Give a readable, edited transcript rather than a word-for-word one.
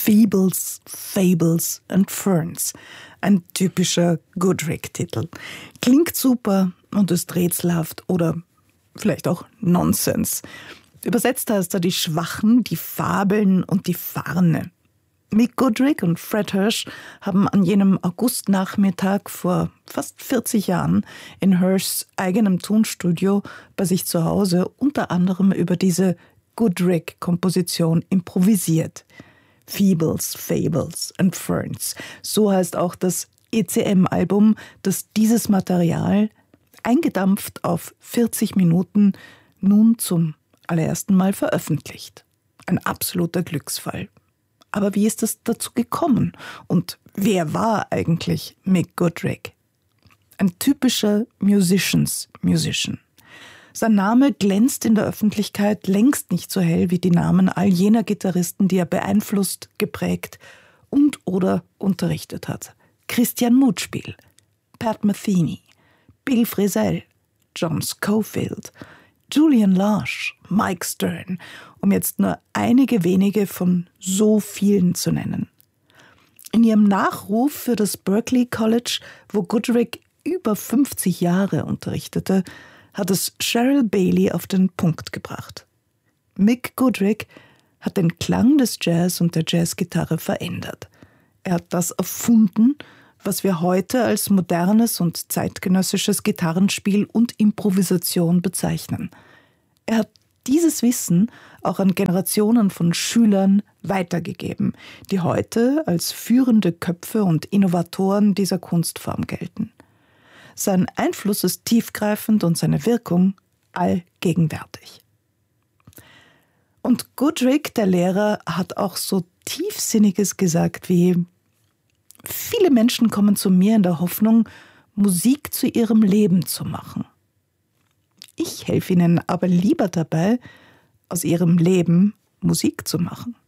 Feebles, Fables and Ferns. Ein typischer Goodricke-Titel. Klingt super und ist rätselhaft oder vielleicht auch Nonsens. Übersetzt heißt er die Schwachen, die Fabeln und die Farne. Mick Goodricke und Fred Hirsch haben an jenem Augustnachmittag vor fast 40 Jahren in Hirschs eigenem Tonstudio bei sich zu Hause unter anderem über diese Goodricke-Komposition improvisiert. Feebles, Fables and Ferns. So heißt auch das ECM-Album, das dieses Material, eingedampft auf 40 Minuten, nun zum allerersten Mal veröffentlicht. Ein absoluter Glücksfall. Aber wie ist es dazu gekommen? Und wer war eigentlich Mick Goodricke? Ein typischer Musician. Sein Name glänzt in der Öffentlichkeit längst nicht so hell wie die Namen all jener Gitarristen, die er beeinflusst, geprägt und oder unterrichtet hat. Christian Mutspiel, Pat Metheny, Bill Frisell, John Scofield, Julian Lage, Mike Stern, um jetzt nur einige wenige von so vielen zu nennen. In ihrem Nachruf für das Berklee College, wo Goodricke über 50 Jahre unterrichtete, hat es Cheryl Bailey auf den Punkt gebracht. Mick Goodricke hat den Klang des Jazz und der Jazzgitarre verändert. Er hat das erfunden, was wir heute als modernes und zeitgenössisches Gitarrenspiel und Improvisation bezeichnen. Er hat dieses Wissen auch an Generationen von Schülern weitergegeben, die heute als führende Köpfe und Innovatoren dieser Kunstform gelten. Sein Einfluss ist tiefgreifend und seine Wirkung allgegenwärtig. Und Goodricke, der Lehrer, hat auch so Tiefsinniges gesagt wie: Viele Menschen kommen zu mir in der Hoffnung, Musik zu ihrem Leben zu machen. Ich helfe ihnen aber lieber dabei, aus ihrem Leben Musik zu machen.